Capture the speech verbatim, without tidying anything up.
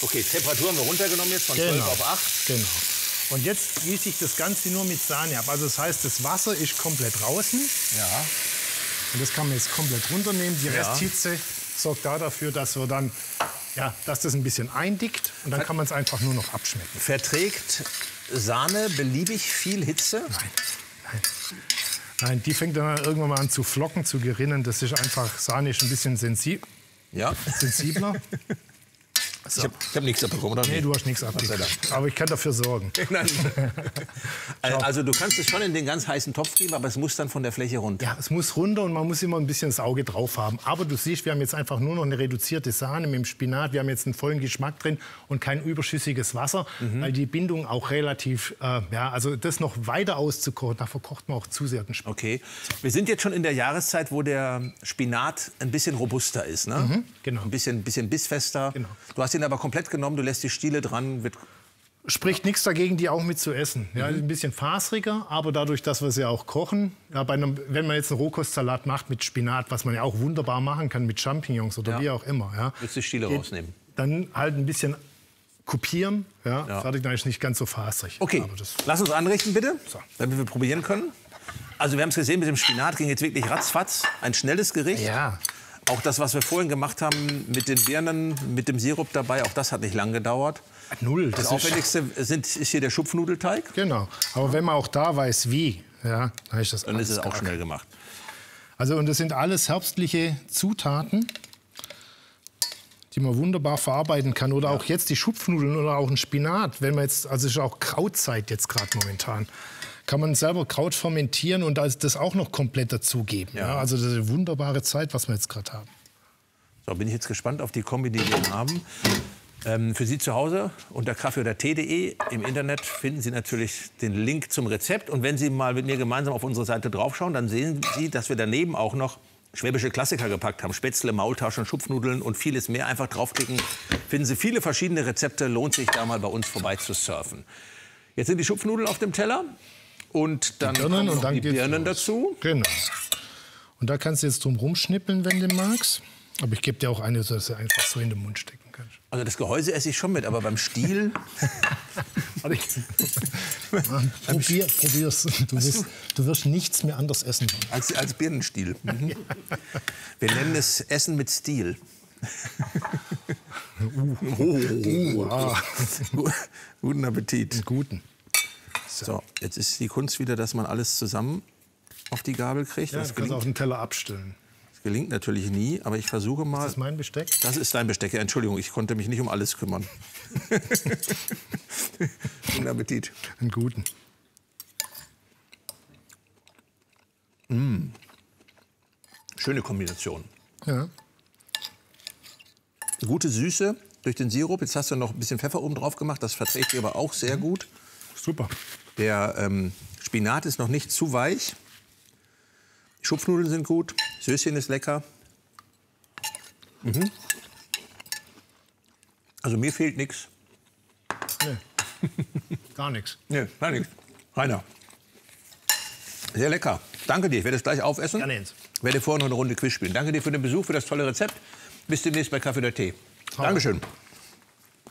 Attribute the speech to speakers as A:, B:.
A: Okay, Temperatur haben wir runtergenommen jetzt von
B: Genau.
A: zwölf auf acht.
B: Genau. Und jetzt gieße ich das Ganze nur mit Sahne ab. Also das heißt, das Wasser ist komplett draußen.
A: Ja.
B: Und das kann man jetzt komplett runternehmen. Die
A: Ja.
B: Resthitze sorgt da dafür, dass wir dann, ja, dass das ein bisschen eindickt. Und dann kann man es einfach nur noch abschmecken.
A: Verträgt Sahne beliebig viel Hitze?
B: Nein, nein. Nein, die fängt dann irgendwann mal an zu flocken, zu gerinnen. Das ist einfach, Sahne ist ein bisschen sensi
A: Ja.
B: sensibler. So.
A: Ich habe hab nichts abbekommen, oder?
B: Nee, du hast nichts abgekriegt. Aber ich kann dafür sorgen.
A: Nein. Also du kannst es schon in den ganz heißen Topf geben, aber es muss dann von der Fläche runter.
B: Ja, es muss runter und man muss immer ein bisschen das Auge drauf haben. Aber du siehst, wir haben jetzt einfach nur noch eine reduzierte Sahne mit dem Spinat. Wir haben jetzt einen vollen Geschmack drin und kein überschüssiges Wasser, mhm. weil die Bindung auch relativ, äh, ja, also das noch weiter auszukochen, da verkocht man auch zu sehr den Spinat.
A: Okay. Wir sind jetzt schon in der Jahreszeit, wo der Spinat ein bisschen robuster ist, ne?
B: Mhm, genau.
A: Ein bisschen, bisschen bissfester.
B: Genau.
A: Du hast ihn aber komplett genommen, du lässt die Stiele dran, wird
B: Spricht nichts dagegen, die auch mit zu essen. Ja, mhm. Ein bisschen faseriger, aber dadurch, dass wir sie auch kochen, ja, bei einem, wenn man jetzt einen Rohkostsalat macht mit Spinat, was man ja auch wunderbar machen kann mit Champignons oder
A: ja.
B: wie auch immer. Ja,
A: willst du die Stiele
B: geht,
A: rausnehmen?
B: Dann halt ein bisschen kopieren, ja,
A: ja.
B: fertig, dann ist nicht ganz so faserig.
A: Okay,
B: aber das
A: lass uns anrichten bitte,
B: so.
A: damit wir probieren können. Also wir haben es gesehen, mit dem Spinat ging jetzt wirklich ratzfatz, ein schnelles Gericht.
B: Ja.
A: Auch das, was wir vorhin gemacht haben mit den Birnen, mit dem Sirup dabei, auch das hat nicht lang gedauert.
B: Null.
A: Das, das Aufwendigste sind, ist hier der Schupfnudelteig.
B: Genau. Aber wenn man auch da weiß, wie, ja, dann ist das
A: dann ist es auch
B: stark.
A: schnell gemacht.
B: Also und das sind alles herbstliche Zutaten, die man wunderbar verarbeiten kann. Oder ja. auch jetzt die Schupfnudeln oder auch ein Spinat. Wenn man jetzt, also es ist auch Krautzeit jetzt gerade momentan. Kann man selber Kraut fermentieren und das auch noch komplett dazugeben. Ja. Ja, also das ist eine wunderbare Zeit, was wir jetzt gerade haben.
A: So, bin ich jetzt gespannt auf die Kombi, die wir haben. Ähm, für Sie zu Hause unter kaffee oder tee punkt de im Internet finden Sie natürlich den Link zum Rezept. Und wenn Sie mal mit mir gemeinsam auf unsere Seite draufschauen, dann sehen Sie, dass wir daneben auch noch schwäbische Klassiker gepackt haben. Spätzle, Maultaschen, Schupfnudeln und vieles mehr. Einfach draufklicken, finden Sie viele verschiedene Rezepte. Lohnt sich da mal bei uns vorbei zu surfen. Jetzt sind die Schupfnudeln auf dem Teller. Und dann
B: die Birnen,
A: kommen
B: und dann
A: die Birnen
B: los.
A: dazu.
B: Genau. Und da kannst du jetzt drum rumschnippeln, wenn du magst. Aber ich gebe dir auch eine, dass du einfach so in den Mund stecken kannst.
A: Also das Gehäuse esse ich schon mit, aber beim Stiel...
B: Probier, probier's. Du wirst, du wirst nichts mehr anders essen.
A: Als, als Birnenstiel. Mhm. Wir nennen es Essen mit Stil.
B: Uh.
A: Oh.
B: Uh, ah.
A: Guten Appetit.
B: Einen guten.
A: So, jetzt ist die Kunst wieder, dass man alles zusammen auf die Gabel kriegt.
B: Ja,
A: das
B: du kannst
A: gelingt,
B: auf den Teller abstellen.
A: das gelingt natürlich nie, aber ich versuche mal...
B: Ist das mein Besteck?
A: Das ist dein Besteck. Ja, Entschuldigung, ich konnte mich nicht um alles kümmern. Guten Appetit.
B: Einen guten.
A: Mm. Schöne Kombination.
B: Ja.
A: Gute Süße durch den Sirup. Jetzt hast du noch ein bisschen Pfeffer oben drauf gemacht. Das verträgt sich aber auch sehr gut.
B: Super.
A: Der ähm, Spinat ist noch nicht zu weich. Die Schupfnudeln sind gut. Söschen ist lecker. Mhm. Also mir fehlt nichts.
B: Nee. Gar nichts.
A: Nee, gar nichts. Rainer. Sehr lecker. Danke dir. Ich werde es gleich aufessen.
B: Gerne, Jens.
A: Ich werde vorher noch eine Runde Quiz spielen. Danke dir für den Besuch, für das tolle Rezept. Bis demnächst bei Kaffee oder Tee. Dankeschön.